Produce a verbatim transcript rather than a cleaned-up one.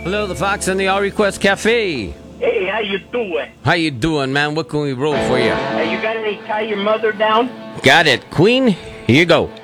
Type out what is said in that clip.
Hello, the Fox and the All Request Cafe. Hey, how you doing? How you doing, man? What can we roll for you? Hey, you got any tie your mother down? Got it. Queen, here you go.